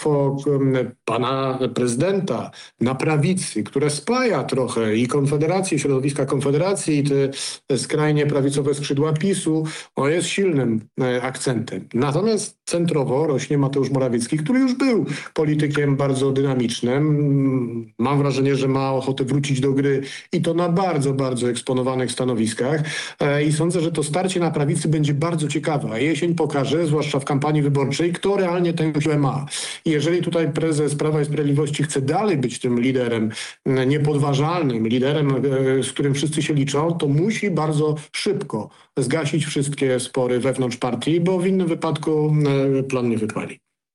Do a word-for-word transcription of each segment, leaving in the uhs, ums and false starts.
zastępstwo pana prezydenta na prawicy, które spaja trochę i Konfederację, środowiska Konfederacji i te skrajnie prawicowe skrzydła PiSu, o, jest silnym akcentem. Natomiast centrowo rośnie Mateusz Morawiecki, który już był politykiem bardzo dynamicznym. Mam wrażenie, że ma ochotę wrócić do gry i to na bardzo, bardzo eksponowanych stanowiskach. I sądzę, że to starcie na prawicy będzie bardzo ciekawe. Jesień pokaże, zwłaszcza w kampanii wyborczej, kto realnie tę siłę ma. I jeżeli tutaj prezes Prawa i Sprawiedliwości chce dalej być tym liderem niepodważalnym, liderem, z którym wszyscy się liczą, to musi bardzo szybko zgasić wszystkie spory wewnątrz partii, bo w innym wypadku plan nie wypali.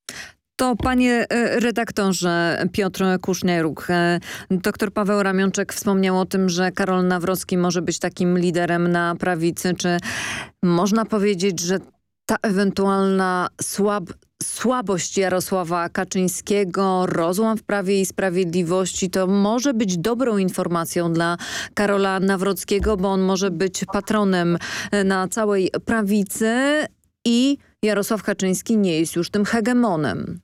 To panie redaktorze Piotr Kusznieruk, doktor Paweł Ramionczek wspomniał o tym, że Karol Nawrocki może być takim liderem na prawicy. Czy można powiedzieć, że ta ewentualna słab, słabość Jarosława Kaczyńskiego, rozłam w Prawie i Sprawiedliwości, to może być dobrą informacją dla Karola Nawrockiego, bo on może być patronem na całej prawicy i Jarosław Kaczyński nie jest już tym hegemonem.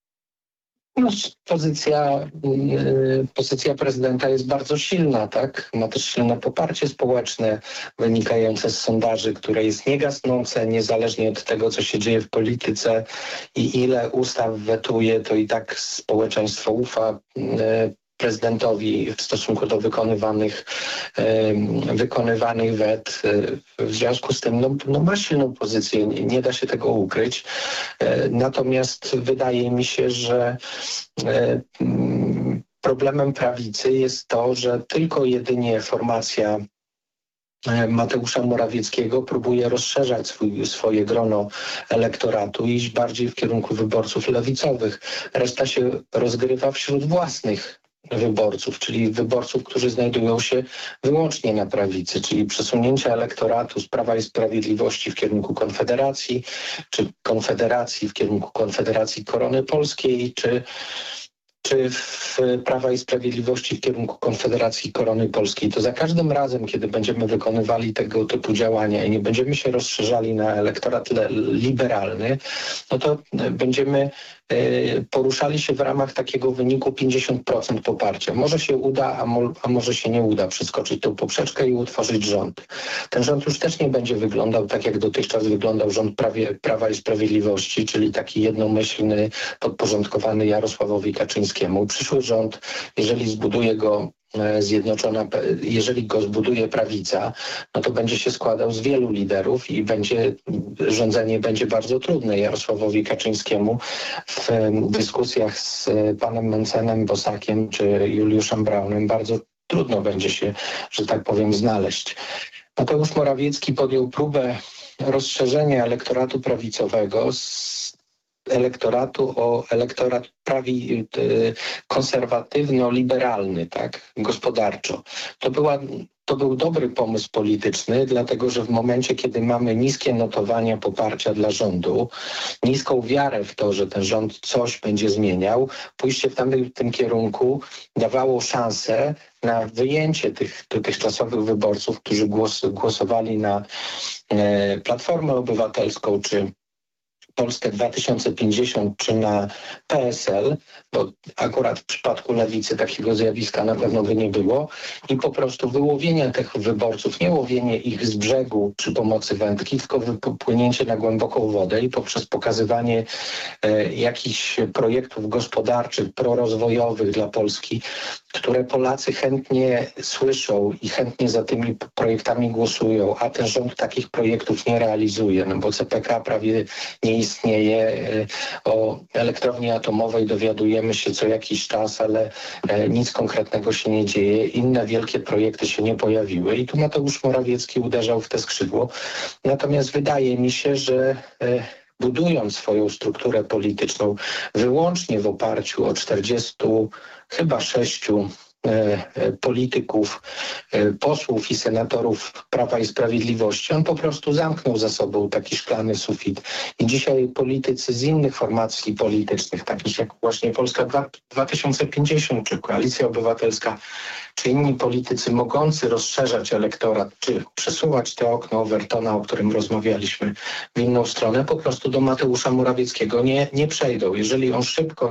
No, pozycja, yy, pozycja prezydenta jest bardzo silna, tak? Ma też silne poparcie społeczne wynikające z sondaży, które jest niegasnące, niezależnie od tego, co się dzieje w polityce i ile ustaw wetuje, to i tak społeczeństwo ufa yy, prezydentowi w stosunku do wykonywanych, yy, wykonywanych wet. Yy, w związku z tym no, no ma silną pozycję, nie, nie da się tego ukryć. Yy, natomiast wydaje mi się, że yy, problemem prawicy jest to, że tylko jedynie formacja Mateusza Morawieckiego próbuje rozszerzać swój, swoje grono elektoratu i iść bardziej w kierunku wyborców lewicowych. Reszta się rozgrywa wśród własnych wyborców, czyli wyborców, którzy znajdują się wyłącznie na prawicy, czyli przesunięcie elektoratu z Prawa i Sprawiedliwości w kierunku Konfederacji, czy Konfederacji w kierunku Konfederacji Korony Polskiej, czy czy w Prawa i Sprawiedliwości w kierunku Konfederacji Korony Polskiej, to za każdym razem, kiedy będziemy wykonywali tego typu działania i nie będziemy się rozszerzali na elektorat liberalny, no to będziemy y, poruszali się w ramach takiego wyniku pięćdziesiąt procent poparcia. Może się uda, a, mo, a może się nie uda przeskoczyć tą poprzeczkę i utworzyć rząd. Ten rząd już też nie będzie wyglądał tak, jak dotychczas wyglądał rząd prawie, Prawa i Sprawiedliwości, czyli taki jednomyślny, podporządkowany Jarosławowi Kaczyńskiemu. Przyszły rząd, jeżeli zbuduje go Zjednoczona, jeżeli go zbuduje prawica, no to będzie się składał z wielu liderów i będzie rządzenie będzie bardzo trudne Jarosławowi Kaczyńskiemu. W dyskusjach z panem Mencenem, Bosakiem czy Juliuszem Braunem bardzo trudno będzie się, że tak powiem, znaleźć. Mateusz Morawiecki podjął próbę rozszerzenia elektoratu prawicowego z elektoratu o elektorat prawi konserwatywno-liberalny, tak, gospodarczo. To była To był dobry pomysł polityczny, dlatego że w momencie, kiedy mamy niskie notowania poparcia dla rządu, niską wiarę w to, że ten rząd coś będzie zmieniał, pójście w tamtym tym kierunku dawało szansę na wyjęcie tych dotychczasowych wyborców, którzy głos, głosowali na e, Platformę Obywatelską czy Polskę dwa tysiące pięćdziesiąt czy na P S L, bo akurat w przypadku lewicy takiego zjawiska na pewno by nie było, i po prostu wyłowienie tych wyborców, nie łowienie ich z brzegu przy pomocy wędki, tylko wypłynięcie na głęboką wodę i poprzez pokazywanie e, jakichś projektów gospodarczych, prorozwojowych dla Polski, które Polacy chętnie słyszą i chętnie za tymi projektami głosują, a ten rząd takich projektów nie realizuje, no bo C P K prawie nie istnieje. O elektrowni atomowej dowiadujemy się co jakiś czas, ale nic konkretnego się nie dzieje. Inne wielkie projekty się nie pojawiły i tu Mateusz Morawiecki uderzał w te skrzydło. Natomiast wydaje mi się, że budując swoją strukturę polityczną wyłącznie w oparciu o czterdziestu, chyba sześciu polityków, posłów i senatorów Prawa i Sprawiedliwości. On po prostu zamknął za sobą taki szklany sufit. I dzisiaj politycy z innych formacji politycznych, takich jak właśnie Polska dwa tysiące pięćdziesiąt, czy Koalicja Obywatelska, czy inni politycy mogący rozszerzać elektorat, czy przesuwać to okno Overtona, o którym rozmawialiśmy, w inną stronę, po prostu do Mateusza Morawieckiego nie, nie przejdą. Jeżeli on szybko